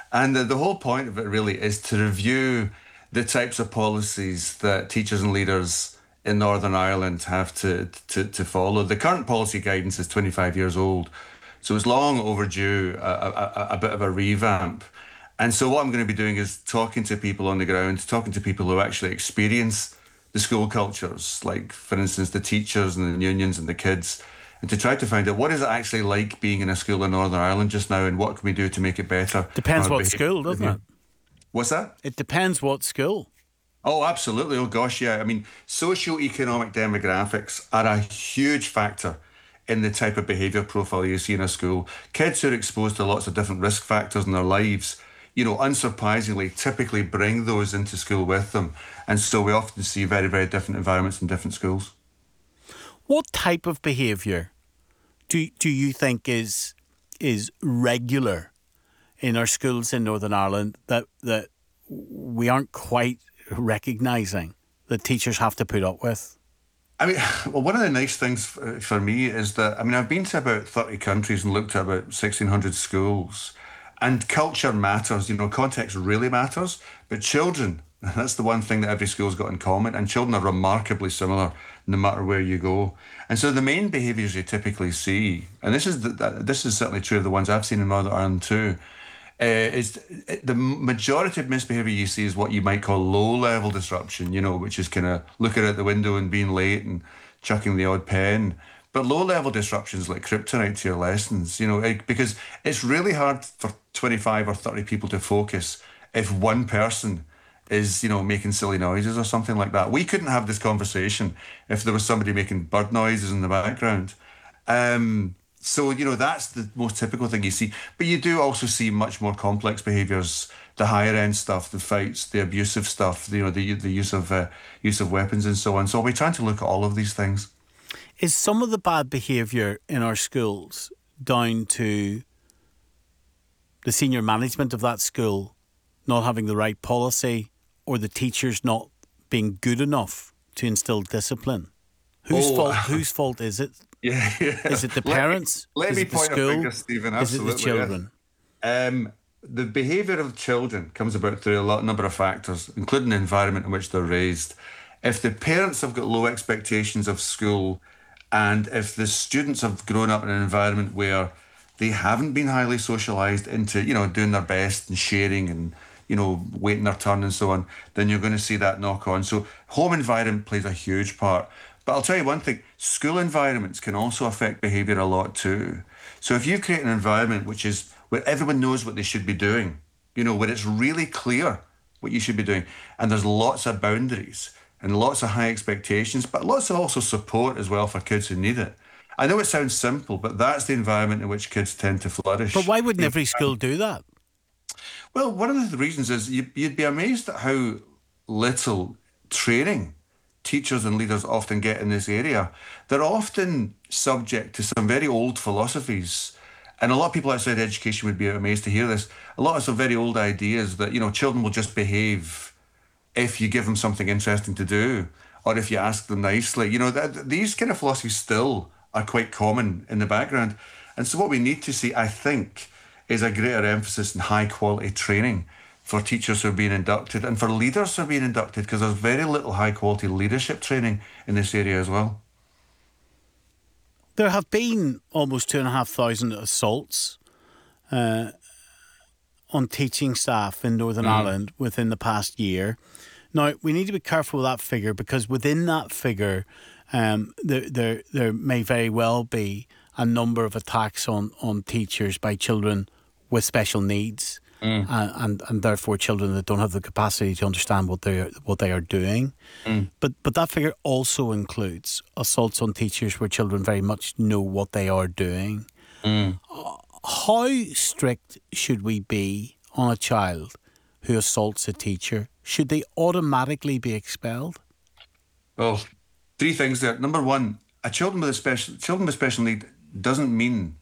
And the whole point of it really is to review the types of policies that teachers and leaders in Northern Ireland have to follow. The current policy guidance is 25 years old, so it's long overdue a bit of a revamp. And so what I'm going to be doing is talking to people on the ground, talking to people who actually experience the school cultures, like, for instance, the teachers and the unions and the kids, and to try to find out what is it actually like being in a school in Northern Ireland just now and what can we do to make it better. Depends what school, doesn't it? What's that? It depends what school. Oh, absolutely. Oh, gosh, yeah. I mean, socio-economic demographics are a huge factor in the type of behaviour profile you see in a school. Kids who are exposed to lots of different risk factors in their lives, unsurprisingly, typically bring those into school with them. And so we often see very, very different environments in different schools. What type of behaviour do you think is regular in our schools in Northern Ireland that we aren't quite recognising that teachers have to put up with? I mean, well, one of the nice things for me is that, I've been to about 30 countries and looked at about 1,600 schools, and culture matters, context really matters, but children, that's the one thing that every school's got in common, and children are remarkably similar no matter where you go. And so the main behaviours you typically see, and this is certainly true of the ones I've seen in Northern Ireland too, is the majority of misbehaviour you see is what you might call low-level disruption, which is kind of looking out the window and being late and chucking the odd pen. But low-level disruptions like kryptonite to your lessons, because it's really hard for 25 or 30 people to focus if one person is, making silly noises or something like that. We couldn't have this conversation if there was somebody making bird noises in the background. So, that's the most typical thing you see. But you do also see much more complex behaviours, the higher end stuff, the fights, the abusive stuff, the use of weapons and so on. So we're trying to look at all of these things. Is some of the bad behaviour in our schools down to the senior management of that school not having the right policy, or the teachers not being good enough to instill discipline? Whose fault is it? Yeah. Is it the parents? Let me point a finger, Stephen. Absolutely. Is it the children? Yes. The behaviour of children comes about through a number of factors, including the environment in which they're raised. If the parents have got low expectations of school, and if the students have grown up in an environment where they haven't been highly socialised into, doing their best and sharing and, waiting their turn and so on, then you're going to see that knock on. So home environment plays a huge part. But I'll tell you one thing, school environments can also affect behaviour a lot too. So if you create an environment where everyone knows what they should be doing, where it's really clear what you should be doing, and there's lots of boundaries and lots of high expectations, but lots of also support as well for kids who need it. I know it sounds simple, but that's the environment in which kids tend to flourish. But why wouldn't every school do that? Well, one of the reasons is you'd be amazed at how little training teachers and leaders often get in this area. They're often subject to some very old philosophies, and a lot of people outside education would be amazed to hear this. A lot of some very old ideas that, children will just behave if you give them something interesting to do, or if you ask them nicely. These kind of philosophies still are quite common in the background. And so what we need to see, I think, is a greater emphasis in high quality training for teachers who are being inducted and for leaders who are being inducted, because there's very little high quality leadership training in this area as well. There have been almost 2,500 assaults on teaching staff in Northern Ireland within the past year. Now, we need to be careful with that figure, because within that figure, there may very well be a number of attacks on teachers by children with special needs, and therefore children that don't have the capacity to understand what they are doing. But that figure also includes assaults on teachers where children very much know what they are doing. How strict should we be on a child who assaults a teacher? Should they automatically be expelled? Well, three things there. Number one, children with special need doesn't mean